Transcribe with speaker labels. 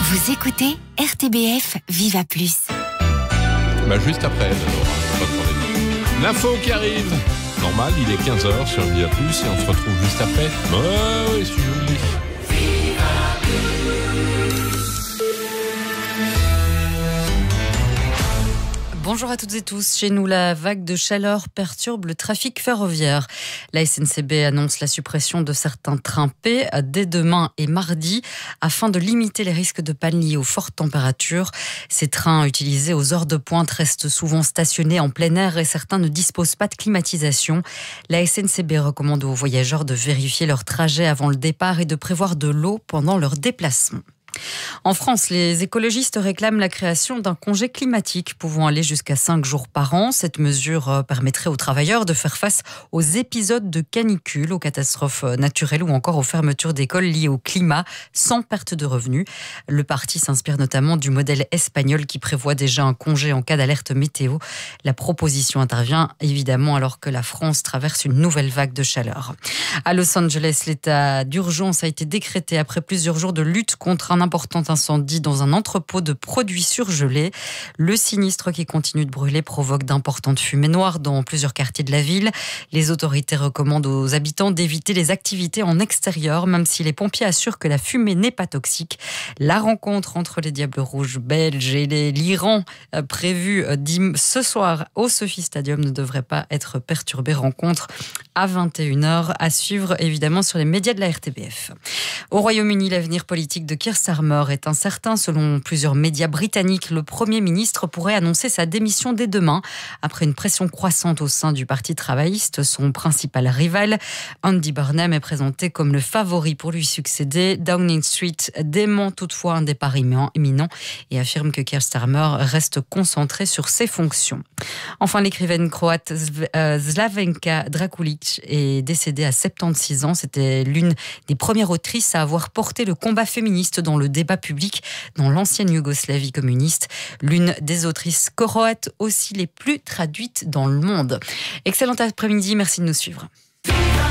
Speaker 1: Vous écoutez RTBF Viva Plus.
Speaker 2: Juste après, pas de problème. L'info qui arrive. Normal, il est 15h sur Viva Plus et on se retrouve juste après. Oui, si je vous le dis.
Speaker 3: Bonjour à toutes et tous. Chez nous, la vague de chaleur perturbe le trafic ferroviaire. La SNCB annonce la suppression de certains trains P dès demain et mardi afin de limiter les risques de panne liés aux fortes températures. Ces trains utilisés aux heures de pointe restent souvent stationnés en plein air et certains ne disposent pas de climatisation. La SNCB recommande aux voyageurs de vérifier leur trajet avant le départ et de prévoir de l'eau pendant leur déplacement. En France, les écologistes réclament la création d'un congé climatique pouvant aller jusqu'à 5 jours par an. Cette mesure permettrait aux travailleurs de faire face aux épisodes de canicule, aux catastrophes naturelles ou encore aux fermetures d'écoles liées au climat sans perte de revenus. Le parti s'inspire notamment du modèle espagnol qui prévoit déjà un congé en cas d'alerte météo. La proposition intervient évidemment alors que la France traverse une nouvelle vague de chaleur. À Los Angeles, l'état d'urgence a été décrété après plusieurs jours de lutte contre un important incendie dans un entrepôt de produits surgelés. Le sinistre qui continue de brûler provoque d'importantes fumées noires dans plusieurs quartiers de la ville. Les autorités recommandent aux habitants d'éviter les activités en extérieur, même si les pompiers assurent que la fumée n'est pas toxique. La rencontre entre les Diables Rouges belges et l'Iran, prévue ce soir au Sophie Stadium, ne devrait pas être perturbée. Rencontre à 21h, à suivre évidemment sur les médias de la RTBF. Au Royaume-Uni, l'avenir politique de Keir Starmer est incertain. Selon plusieurs médias britanniques, le Premier ministre pourrait annoncer sa démission dès demain après une pression croissante au sein du Parti travailliste, son principal rival. Andy Burnham est présenté comme le favori pour lui succéder. Downing Street dément toutefois un départ imminent et affirme que Keir Starmer reste concentré sur ses fonctions. Enfin, l'écrivaine croate Slavenka Drakulic est décédée à 76 ans. C'était l'une des premières autrices à avoir porté le combat féministe dans le débat public dans l'ancienne Yougoslavie communiste. L'une des autrices croates aussi les plus traduites dans le monde. Excellent après-midi, merci de nous suivre.